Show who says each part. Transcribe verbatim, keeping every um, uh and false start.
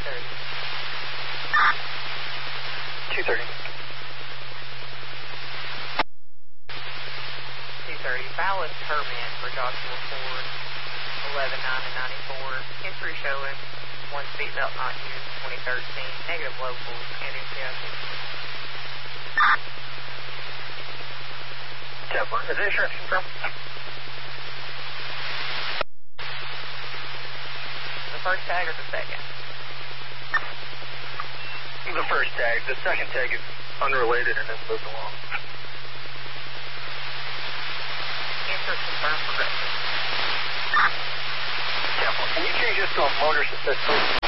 Speaker 1: thirty.
Speaker 2: two thirty.
Speaker 1: two thirty. Valid permit for Joshua Ford, eleven nine and ninety-four. History showing one seatbelt not used, twenty thirteen. Negative locals and enthusiastic.
Speaker 2: ten four. Is the insurance confirmed?
Speaker 1: The first tag or the second?
Speaker 2: The first tag. The second tag is unrelated and then moved along.
Speaker 1: Insurance confirmed progressive.
Speaker 2: ten four. Can you change this to a motor assist?